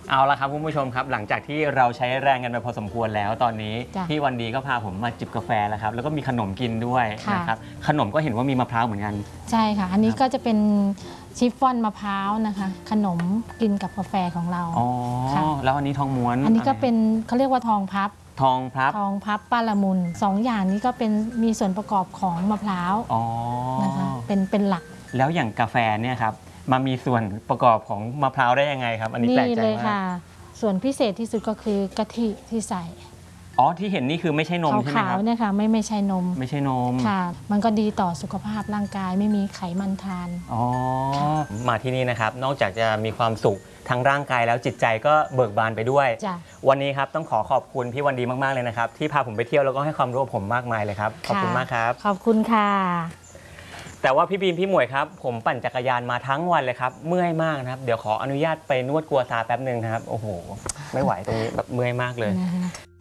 เอาละครับคุณผู้ชมครับหลังจากที่เราใช้แรงกันไปพอสมควรแล้วตอนนี้พี่วันดีก็พาผมมาจิบกาแฟแล้วครับแล้วก็มีขนมกินด้วยนะครับขนมก็เห็นว่ามีมะพร้าวเหมือนกันใช่ค่ะอันนี้ก็จะเป็นชิฟฟ่อนมะพร้าวนะคะขนมกินกับกาแฟของเราอ๋อแล้วอันนี้ทองม้วนอันนี้ก็เป็นเขาเรียกว่าทองพับทองพับป้าละมุน2อย่างนี้ก็เป็นมีส่วนประกอบของมะพร้าวนะคะเป็นหลักแล้วอย่างกาแฟเนี่ยครับมามีส่วนประกอบของมะพร้าวได้ยังไงครับอันนี้แปลกใจมากนี่เลยค่ะส่วนพิเศษที่สุดก็คือกะทิที่ใส่ที่เห็นนี่คือไม่ใช่นมใช่ไหมครับขาวๆเนี่ยค่ะไม่ใช่นมค่ะมันก็ดีต่อสุขภาพร่างกายไม่มีไขมันทานมาที่นี่นะครับนอกจากจะมีความสุขทางร่างกายแล้วจิตใจก็เบิกบานไปด้วยวันนี้ครับต้องขอบคุณพี่วันดีมากๆเลยนะครับที่พาผมไปเที่ยวแล้วก็ให้ความรู้กับผมมากมายเลยครับขอบคุณมากครับขอบคุณค่ะแต่ว่าพี่บีมพี่หมวยครับผมปั่นจักรยานมาทั้งวันเลยครับเมื่อยมากนะครับเดี๋ยวขออนุญาตไปนวดกัวซาแป๊บหนึ่งนะครับโอ้โหไม่ไหวตรงนี้แบบเมื่อยมากเลย